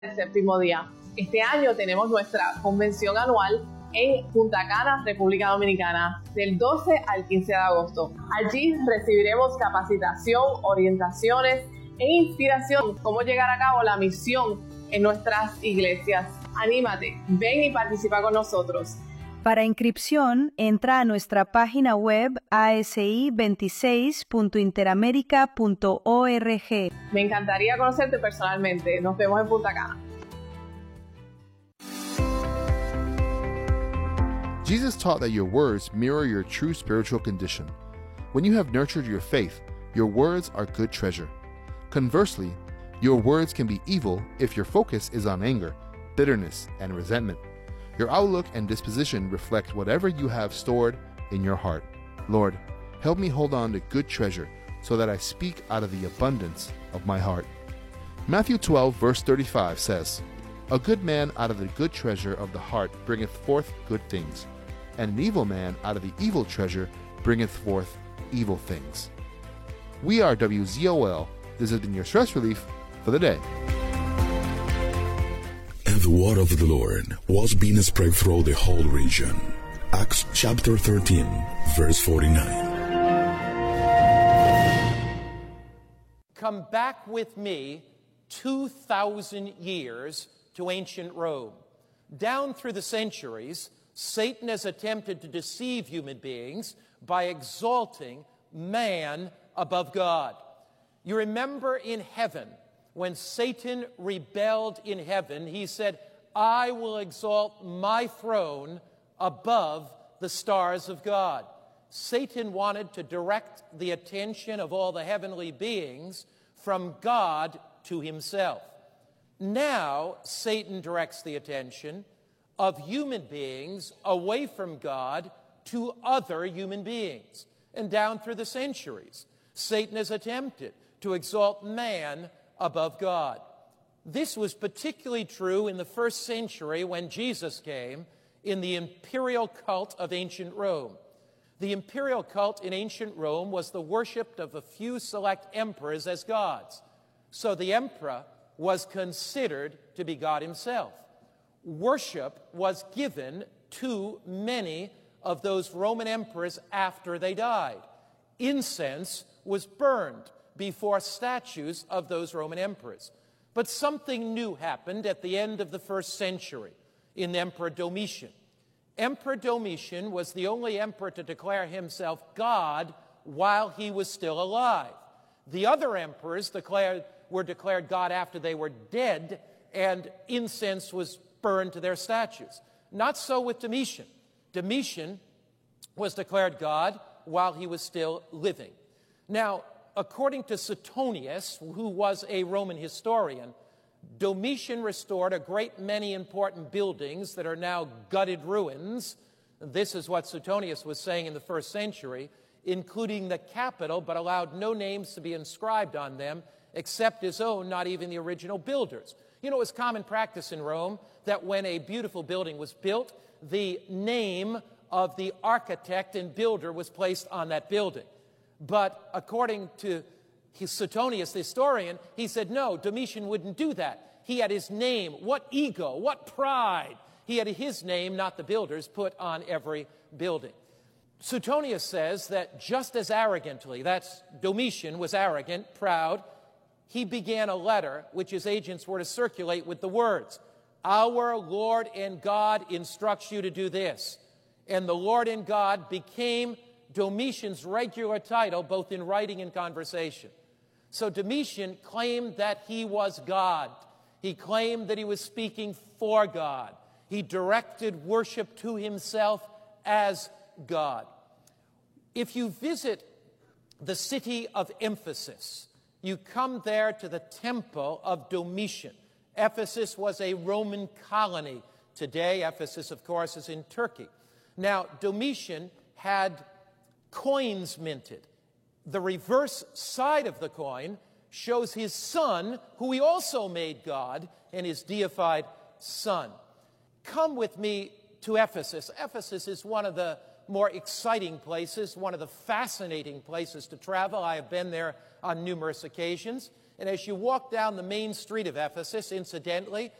El séptimo día. Este año tenemos nuestra convención anual en Punta Cana, República Dominicana, del 12 al 15 de agosto. Allí recibiremos capacitación, orientaciones e inspiración cómo llegar a cabo la misión en nuestras iglesias. Anímate, ven y participa con nosotros. Para inscripción, entra a nuestra página web asi26.interamerica.org. Me encantaría conocerte personalmente. Nos vemos en Punta Cana. Jesus taught that your words mirror your true spiritual condition. When you have nurtured your faith, your words are good treasure. Conversely, your words can be evil if your focus is on anger, bitterness, and resentment. Your outlook and disposition reflect whatever you have stored in your heart. Lord, help me hold on to good treasure so that I speak out of the abundance of my heart. Matthew 12, verse 35 says, "A good man out of the good treasure of the heart bringeth forth good things, and an evil man out of the evil treasure bringeth forth evil things." We are WZOL. This has been your stress relief for the day. And the word of the Lord was being spread throughout the whole region. Acts chapter 13, verse 49. Come back with me 2,000 years to ancient Rome. Down through the centuries, Satan has attempted to deceive human beings by exalting man above God. You remember in heaven, when Satan rebelled in heaven, he said, "I will exalt my throne above the stars of God." Satan wanted to direct the attention of all the heavenly beings from God to himself. Now, Satan directs the attention of human beings away from God to other human beings. And down through the centuries, Satan has attempted to exalt man above God. This was particularly true in the first century when Jesus came in the imperial cult of ancient Rome. The imperial cult in ancient Rome was the worship of a few select emperors as gods. So the emperor was considered to be God himself. Worship was given to many of those Roman emperors after they died. Incense was burned before statues of those Roman emperors. But something new happened at the end of the first century in Emperor Domitian. Emperor Domitian was the only emperor to declare himself God while he was still alive. The other emperors were declared God after they were dead, and incense was burned to their statues. Not so with Domitian. Domitian was declared God while he was still living. Now, according to Suetonius, who was a Roman historian, Domitian restored a great many important buildings that are now gutted ruins. This is what Suetonius was saying in the first century, including the Capitol, but allowed no names to be inscribed on them except his own, not even the original builders. You know, it was common practice in Rome that when a beautiful building was built, the name of the architect and builder was placed on that building. But according to Suetonius, the historian, he said, no, Domitian wouldn't do that. He had his name, what ego, what pride. He had his name, not the builder's, put on every building. Suetonius says that just as arrogantly, that's Domitian was arrogant, proud, he began a letter which his agents were to circulate with the words, "Our Lord and God instructs you to do this." And the Lord and God became Domitian's regular title, both in writing and conversation. So Domitian claimed that he was God. He claimed that he was speaking for God. He directed worship to himself as God. If you visit the city of Ephesus, you come there to the temple of Domitian. Ephesus was a Roman colony. Today, Ephesus, of course, is in Turkey. Now, Domitian had coins minted. The reverse side of the coin shows his son, who he also made God, and his deified son. Come with me to Ephesus. Ephesus is one of the more exciting places, one of the fascinating places to travel. I have been there on numerous occasions. And as you walk down the main street of Ephesus, incidentally,